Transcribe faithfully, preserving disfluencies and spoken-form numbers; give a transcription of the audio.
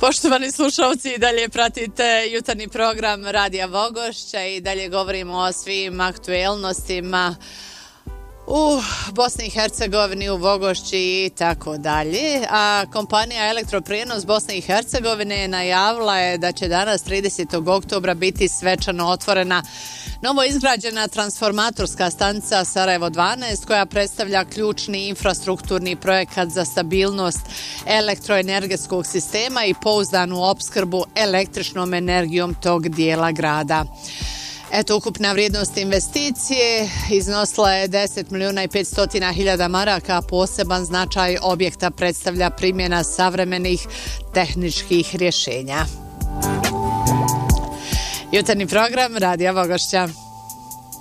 Poštovani slušalci, i dalje pratite jutarnji program Radija Vogošća i dalje govorimo o svim aktuelnostima u Bosni i Hercegovini, u Vogošći i tako dalje. A kompanija Elektroprijenos Bosne i Hercegovine najavila je da će danas tridesetog oktobra biti svečano otvorena novo izgrađena transformatorska stanica Sarajevo dvanaest, koja predstavlja ključni infrastrukturni projekat za stabilnost elektroenergetskog sistema i pouzdanu opskrbu električnom energijom tog dijela grada. Eto, ukupna vrijednost investicije iznosila je deset milijuna i petsto hiljada maraka, a poseban značaj objekta predstavlja primjena savremenih tehničkih rješenja. Jutarnji program Radija Vogošća.